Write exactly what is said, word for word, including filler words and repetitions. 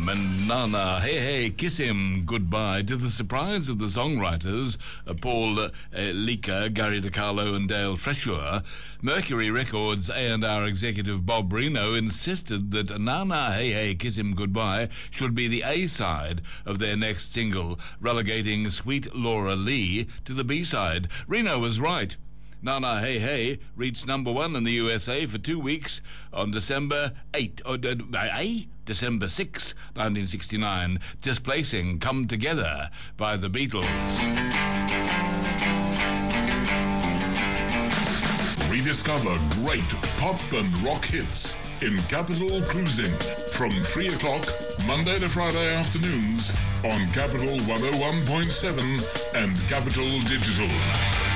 Him and Nana Hey Hey Kiss Him Goodbye, to the surprise of the songwriters uh, Paul uh, Leaker, Gary DiCarlo and Dale Freshour. Mercury Records A and R executive Bob Reno insisted that Nana Hey Hey Kiss Him Goodbye should be the A-side of their next single, relegating Sweet Laura Lee to the B-side. Reno was right. Nana Hey Hey reached number one in the U S A for two weeks on December eighth, oh, uh, December sixth, nineteen sixty-nine, displacing Come Together by the Beatles. Rediscover great pop and rock hits in Capital Cruising from three o'clock Monday to Friday afternoons on Capital one oh one point seven and Capital Digital.